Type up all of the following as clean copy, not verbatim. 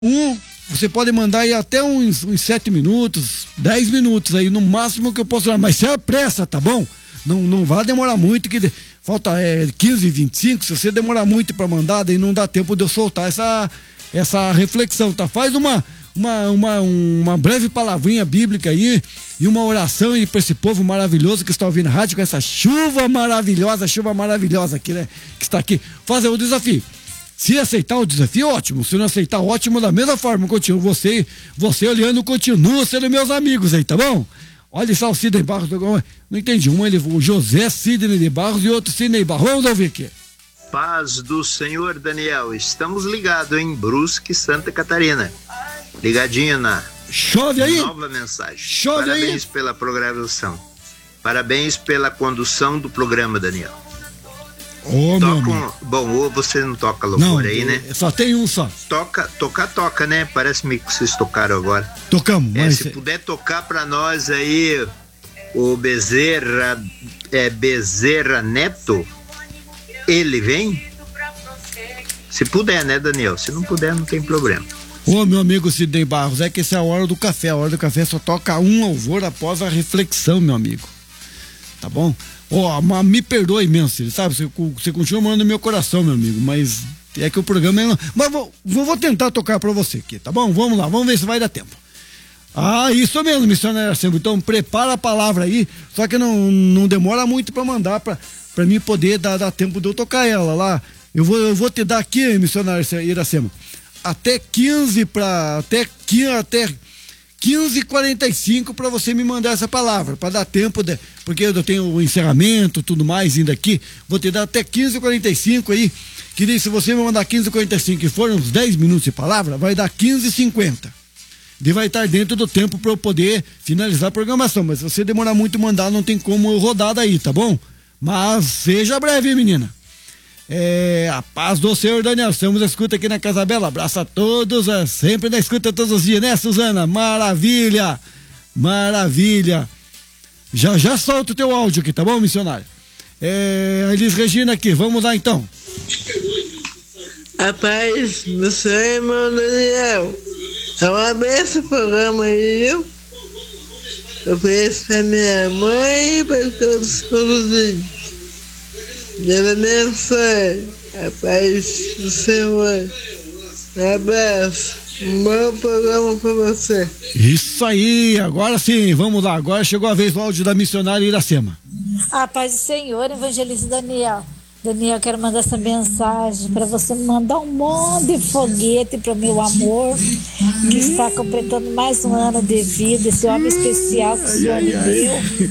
Você pode mandar aí até uns 7 minutos, 10 minutos aí, no máximo que eu posso dar, mas se apressa, tá bom? Não vai demorar muito, que falta 15, 25, se você demorar muito para mandar, daí não dá tempo de eu soltar essa reflexão, tá? Faz uma breve palavrinha bíblica aí e uma oração aí para esse povo maravilhoso que está ouvindo a rádio com essa chuva maravilhosa aqui, né? Que está aqui. Fazer o desafio. Se aceitar o desafio, ótimo. Se não aceitar, ótimo. Da mesma forma, continua. Você, Leandro, continua sendo meus amigos aí, tá bom? Olha só o Sidney Barros. Não entendi. O José Sidney de Barros e outro Sidney Barros. Vamos ouvir aqui. Paz do Senhor, Daniel. Estamos ligados em Brusque, Santa Catarina. Ligadinho na Chove aí? Nova mensagem. Chove. Parabéns aí? Pela programação. Parabéns pela condução do programa, Daniel. Bom, você não toca louvor aí, né? Só tem um só. Toca, né? Parece-me que vocês tocaram agora. Tocamos, mas... Se puder tocar pra nós aí o Bezerra Neto, ele vem? Se puder, né, Daniel? Se não puder, não tem problema. Ô, meu amigo Sidney Barros, é que essa é a hora do café. A hora do café só toca um louvor após a reflexão, meu amigo. Tá bom? Mas me perdoe imenso, Cid, sabe? Você continua morando no meu coração, meu amigo, mas é que o programa é... Mas vou tentar tocar pra você aqui, tá bom? Vamos lá, vamos ver se vai dar tempo. Isso mesmo, missionário Arcembo. Então prepara a palavra aí, só que não demora muito pra mandar, pra mim poder dar tempo de eu tocar ela lá. Eu vou te dar aqui, missionário Iracema, até 15h45 para você me mandar essa palavra, para dar tempo, porque eu tenho o encerramento, tudo mais indo aqui. Vou te dar até 15h45 aí, que se você me mandar 15h45 e for uns 10 minutos de palavra, vai dar 15h50. E vai estar dentro do tempo para eu poder finalizar a programação. Mas se você demorar muito mandar, não tem como eu rodar daí, tá bom? Mas seja breve, menina. A paz do Senhor, Daniel. Estamos na escuta aqui na Casa Bela. Abraço a todos, sempre na escuta todos os dias, né, Suzana? Maravilha. Já solta o teu áudio aqui, tá bom, missionário? A Elis Regina aqui, vamos lá então. A paz do Senhor, irmão Daniel. É uma benção o programa aí, viu? Eu peço pra minha mãe e para todos os índios. Deus abençoe. A paz do Senhor. Um abraço. Um bom programa pra você. Isso aí, agora sim, vamos lá. Agora chegou a vez do áudio da missionária Iracema. A paz do Senhor, evangelista Daniel. Daniel, quero mandar essa mensagem para você mandar um monte de foguete para o meu amor, que está completando mais um ano de vida, esse homem especial que o Senhor me deu.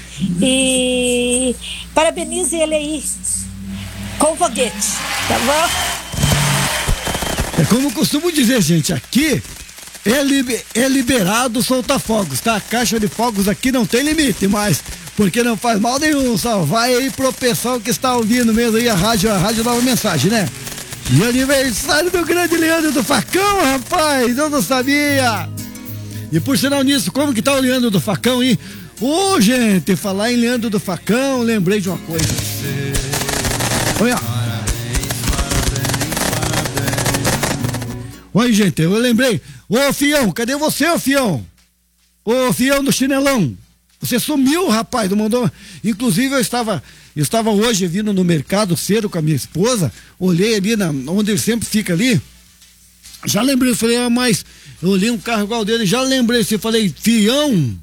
E parabenize ele aí com foguete, tá bom? É como eu costumo dizer, gente, aqui é liberado soltar fogos, tá? A caixa de fogos aqui não tem limite, mas porque não faz mal nenhum, só vai aí pro pessoal que está ouvindo mesmo aí a rádio Nova Mensagem, né? E aniversário do grande Leandro do Facão, rapaz, eu não sabia. E por sinal nisso, como que tá o Leandro do Facão aí? Gente, falar em Leandro do Facão, lembrei de uma coisa. Olha. Oi, gente, eu lembrei. Ô, Fião, cadê você, ô Fião? Ô, Fião do chinelão. Você sumiu, rapaz, não mandou. Inclusive, eu estava hoje vindo no mercado cedo com a minha esposa, olhei ali onde ele sempre fica ali. Já lembrei, eu falei, mas eu olhei um carro igual dele, já lembrei, eu falei, Fião,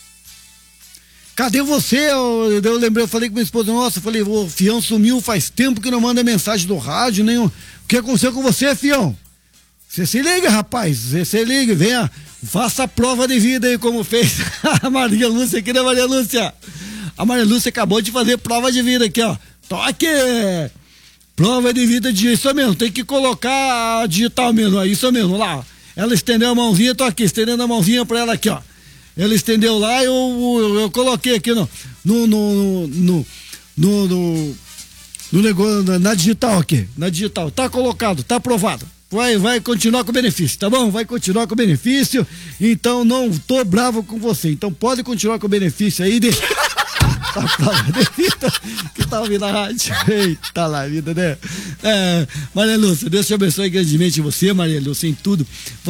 cadê você? Eu lembrei, eu falei com minha esposa, nossa, eu falei, o Fião sumiu, faz tempo que não manda mensagem do rádio, nenhum. O que aconteceu com você, Fião? Você se liga, rapaz, você se liga, venha, faça a prova de vida aí, como fez a Maria Lúcia aqui, né, Maria Lúcia? A Maria Lúcia acabou de fazer prova de vida aqui, ó. Toque! Prova de vida isso mesmo, tem que colocar a digital mesmo, ó, isso mesmo, lá. Ela estendeu a mãozinha, tô aqui, estendendo a mãozinha pra ela aqui, ó. Ela estendeu lá, eu coloquei aqui no negócio, na digital aqui, na digital, tá colocado, tá aprovado. Vai continuar com o benefício, tá bom? Vai continuar com o benefício, então não tô bravo com você, então pode continuar com o benefício aí Tá prova de vida que tá ouvindo a rádio. Eita lá, vida, né? Maria Lúcia, Deus te abençoe grandemente você, Maria Lúcia, em tudo.